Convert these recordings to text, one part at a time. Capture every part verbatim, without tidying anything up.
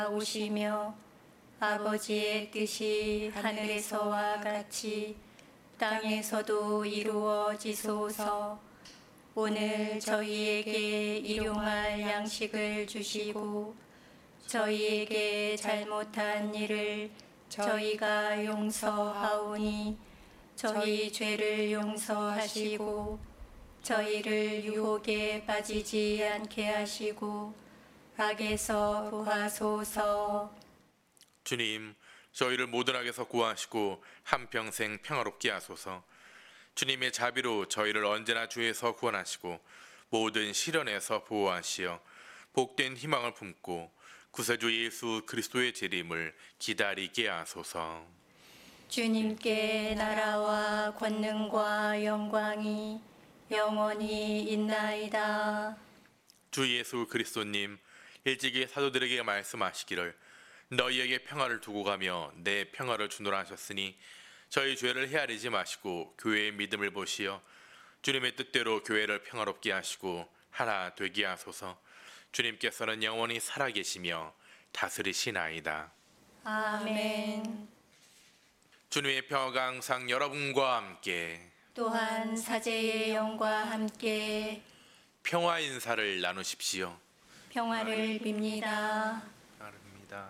오시며 아버지의 뜻이 하늘에서와 같이 땅에서도 이루어지소서. 오늘 저희에게 일용할 양식을 주시고 저희에게 잘못한 일을 저희가 용서하오니 저희 죄를 용서하시고 저희를 유혹에 빠지지 않게 하시고 악에서 구하소서. 주님, 저희를 모든 악에서 구하시고 한평생 평화롭게 하소서. 주님의 자비로 저희를 언제나 주에서 구원하시고 모든 시련에서 보호하시어 복된 희망을 품고 구세주 예수 그리스도의 재림을 기다리게 하소서. 주님께 나라와 권능과 영광이 영원히 있나이다. 주 예수 그리스도님, 일찍이 사도들에게 말씀하시기를 너희에게 평화를 두고 가며 내 평화를 주노라 하셨으니 저희 죄를 헤아리지 마시고 교회의 믿음을 보시어 주님의 뜻대로 교회를 평화롭게 하시고 하나 되게 하소서. 주님께서는 영원히 살아계시며 다스리시나이다. 아멘. 주님의 평화가 항상 여러분과 함께. 또한 사제의 영과 함께 평화 인사를 나누십시오. 평화를 빕니다. 따릅니다.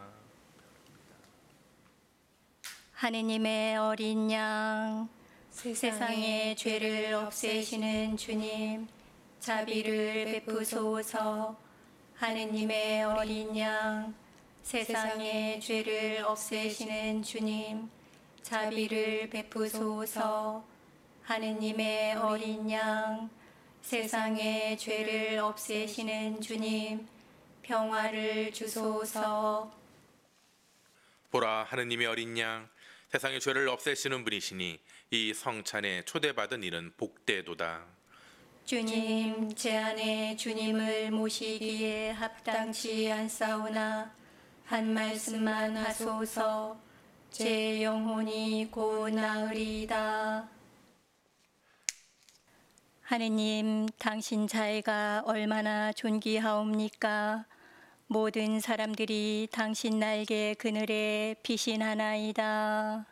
하느님의 어린 양, 세상의 죄를 없애시는 주님, 자비를 베푸소서. 하느님의 어린 양, 세상의 죄를 없애시는 주님, 자비를 베푸소서. 하느님의 어린 양, 세상의 죄를 없애시는 주님, 평화를 주소서. 보라, 하느님의 어린 양, 세상의 죄를 없애시는 분이시니 이 성찬에 초대받은 이는 복되도다. 주님, 제 안에 주님을 모시기에 합당치 않사오나 한 말씀만 하소서. 제 영혼이 곧 나으리이다. 하느님, 당신 자애가 얼마나 존귀하옵니까? 모든 사람들이 당신 날개 그늘에 피신하나이다.